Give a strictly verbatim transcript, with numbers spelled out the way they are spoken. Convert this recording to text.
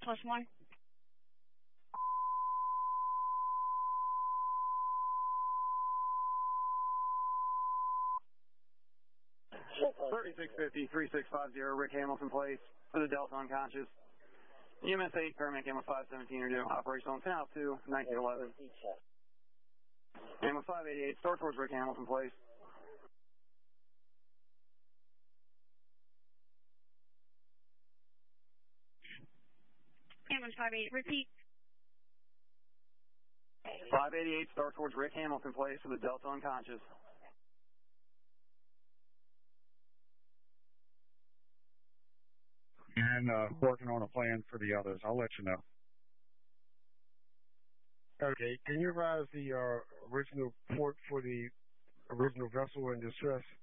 Plus one. thirty-six fifty, three six five zero, Rick Hamilton Place for the Delta unconscious. U M S eight, paramedic ambulance five seventeen are due. Operational ten out two, nineteen eleven. Ambulance five eighty-eight, start towards Rick Hamilton Place. Ambulance five eighty-eight, repeat. five eighty-eight, start towards Rick Hamilton Place for the Delta unconscious. And uh, working on a plan for the others. I'll let you know. Okay, can you advise the uh, original port for the original vessel in distress?